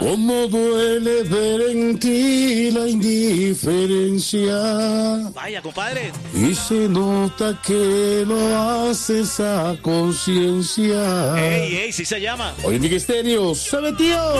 Cómo duele ver en ti la indiferencia. Vaya, compadre. Y se nota que lo haces a conciencia. Ey, sí se llama. Oye, Miguel Estéreo, ¿sabe, tío?